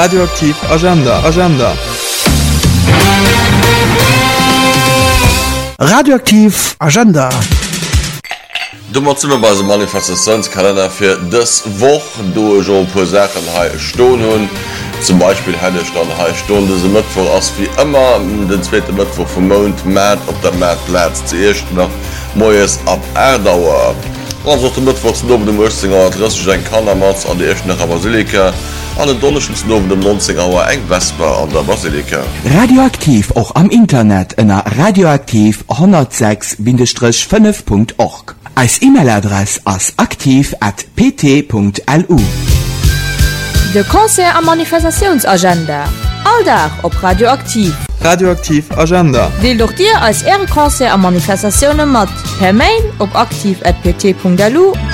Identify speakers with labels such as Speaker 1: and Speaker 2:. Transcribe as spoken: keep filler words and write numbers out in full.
Speaker 1: Radioaktiv Agenda Agenda.
Speaker 2: Radioaktiv Agenda.
Speaker 3: Du mat zimmer bei se Manifestationskalender fir dës woch do jo pu Sachen ha sto hun. Zum Beispiel helle stand ha Stunde se Mittwoch ass wie immer den zweite Mittwoch vom Mond Mat op der Mat Platz zuerst nach Moes ab Erdauer. Also dem Mittwochs no dem Ostinger Adresse ein Kannermatz an die Echt nach Basilika, an den Donnerschens no dem neunzigauer eng Vesper an der Basilika.
Speaker 2: Radioaktiv auch am Internet ënner radioaktiv hundertsechs fünf Punkt org. Als E-Mail-Adress as aktiv at p t Punkt l u.
Speaker 4: De Konzert am Manifestationsagenda. Alldach op Radioaktiv.
Speaker 1: Radioaktiv Agenda.
Speaker 4: Deel doch dir als Ehrenkonzert am Manifestationen mat per Mail op aktiv at p t Punkt l u